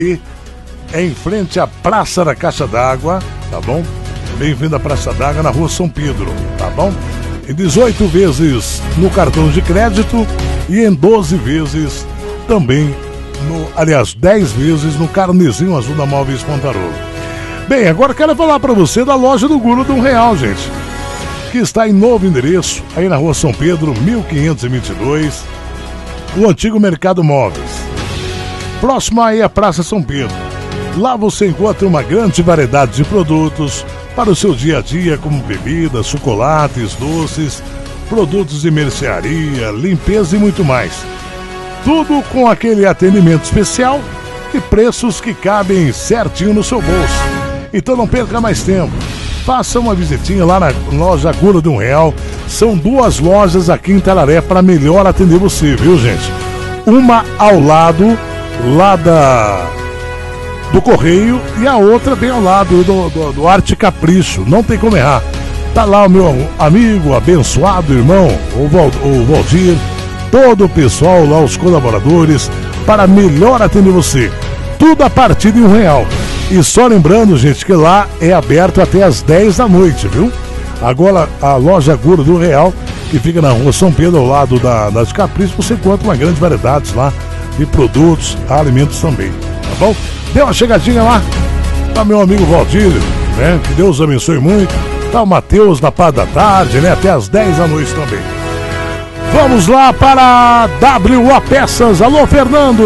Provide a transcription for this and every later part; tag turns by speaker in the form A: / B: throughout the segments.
A: E em frente à Praça da Caixa d'Água, tá bom? Bem-vindo à Praça d'Água, na Rua São Pedro, tá bom? Em 18 vezes no cartão de crédito e em 12 vezes também, 10 vezes no carnezinho azul da Móveis Pontarolo. Bem, agora quero falar para você da loja do Gula de R$1, gente, que está em novo endereço, aí na Rua São Pedro, 1522, o antigo Mercado Móveis. Próximo aí à Praça São Pedro. Lá você encontra uma grande variedade de produtos para o seu dia a dia, como bebidas, chocolates, doces, produtos de mercearia, limpeza e muito mais. Tudo com aquele atendimento especial e preços que cabem certinho no seu bolso. Então não perca mais tempo. Faça uma visitinha lá na loja Gula de R$1. São 2 lojas aqui em Tararé para melhor atender você, viu, gente? Uma ao lado lá do Correio e a outra bem ao lado do Arte Capricho. Não tem como errar. Tá lá o meu amigo, abençoado irmão, o Valdir, todo o pessoal lá, os colaboradores, para melhor atender você. Tudo a partir de R$1. E só lembrando, gente, que lá é aberto até às 10 da noite, viu? Agora a loja Gula do R$1, que fica na Rua São Pedro, ao lado da Arte Capricho, você encontra uma grande variedade lá de produtos, alimentos também, tá bom? Dê uma chegadinha lá, tá meu amigo Valdir, né? Que Deus abençoe muito. Tá o Matheus na parte da tarde, né? Até às 10 da noite também. Vamos lá para WA Peças. Alô, Fernando!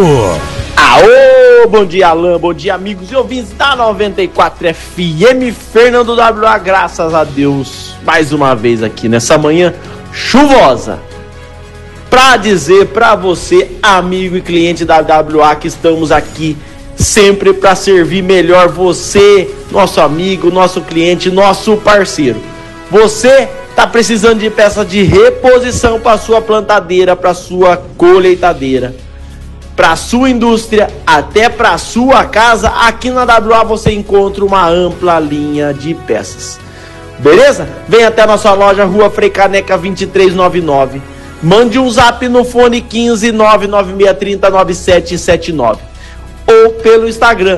B: Aô, bom dia, Alain, bom dia, amigos e ouvintes da 94 FM. Fernando WA, graças a Deus, mais uma vez aqui nessa manhã chuvosa, para dizer para você, amigo e cliente da WA, que estamos aqui sempre para servir melhor você, nosso amigo, nosso cliente, nosso parceiro. Você tá precisando de peça de reposição para sua plantadeira, para sua colheitadeira, para sua indústria, até para sua casa. Aqui na WA você encontra uma ampla linha de peças. Beleza? Vem até a nossa loja, Rua Frei Caneca 2399. Mande um zap no fone 15 99630 9779 ou pelo Instagram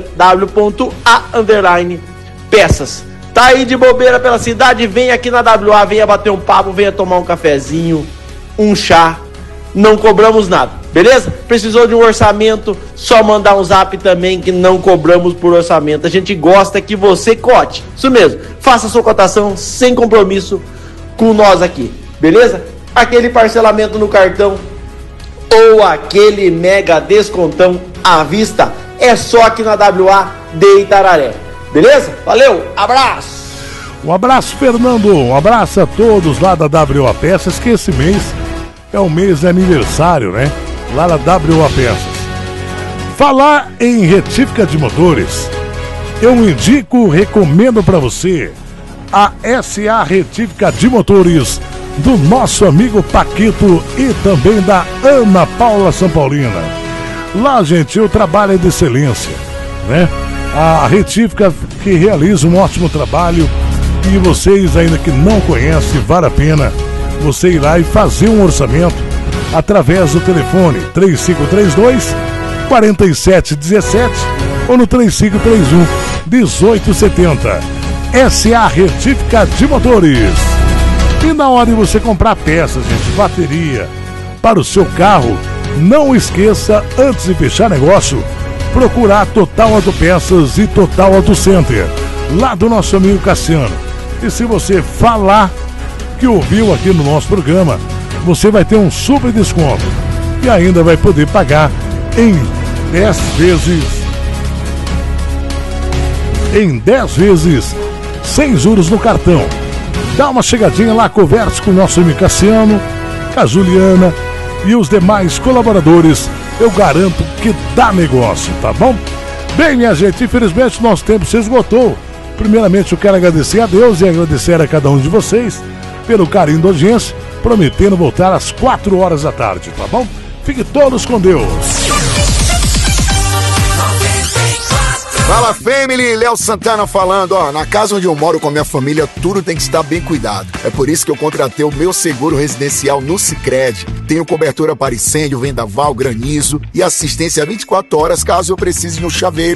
B: w.a_peças. Tá aí de bobeira pela cidade? Vem aqui na WA, venha bater um papo, venha tomar um cafezinho, um chá. Não cobramos nada, beleza? Precisou de um orçamento? Só mandar um zap também, que não cobramos por orçamento. A gente gosta que você cote. Isso mesmo, faça sua cotação sem compromisso com nós aqui, beleza? Aquele parcelamento no cartão ou aquele mega descontão à vista é só aqui na WA de Itararé. Beleza? Valeu, abraço!
A: Um abraço, Fernando, um abraço a todos lá da WA Peças, que esse mês é o mês de aniversário, né? Lá na WA Peças. Falar em retífica de motores, eu recomendo para você a SA Retífica de Motores do nosso amigo Paquito e também da Ana Paula São Paulina. Lá, gente, o trabalho é de excelência, né? A retífica que realiza um ótimo trabalho, e vocês ainda que não conhecem, vale a pena você ir lá e fazer um orçamento através do telefone 3532-4717 ou no 3531-1870. SA Retífica de Motores. E na hora de você comprar peças, gente, bateria para o seu carro, não esqueça, antes de fechar negócio, procurar Total Autopeças e Total Auto Center, lá do nosso amigo Cassiano. E se você falar que ouviu aqui no nosso programa, você vai ter um super desconto e ainda vai poder pagar em 10 vezes sem juros no cartão. Dá uma chegadinha lá, converse com o nosso amigo Cassiano, com a Juliana e os demais colaboradores. Eu garanto que dá negócio, tá bom? Bem, minha gente, infelizmente nosso tempo se esgotou. Primeiramente eu quero agradecer a Deus e agradecer a cada um de vocês pelo carinho da audiência, prometendo voltar às 4 horas da tarde, tá bom? Fiquem todos com Deus.
C: Fala, family! Léo Santana falando. Na casa onde eu moro com a minha família, tudo tem que estar bem cuidado. É por isso que eu contratei o meu seguro residencial no Sicredi. Tenho cobertura para incêndio, vendaval, granizo e assistência 24 horas caso eu precise de um chaveiro